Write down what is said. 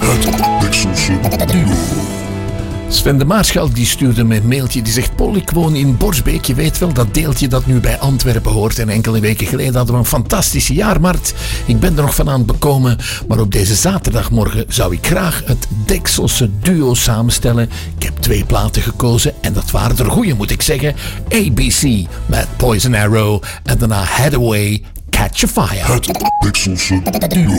Het Dekselse Duo. Sven de Maarschalk die stuurde me een mailtje. Die zegt: Paul, ik woon in Borsbeek. Je weet wel, dat deeltje dat nu bij Antwerpen hoort. En enkele weken geleden hadden we een fantastische jaarmarkt. Ik ben er nog van aan het bekomen. Maar op deze zaterdagmorgen zou ik graag het Dekselse Duo samenstellen. Ik heb 2 platen gekozen. En dat waren er goeie, moet ik zeggen. ABC met Poison Arrow. En daarna Hathaway, Catch a Fire. Het Dekselse Duo.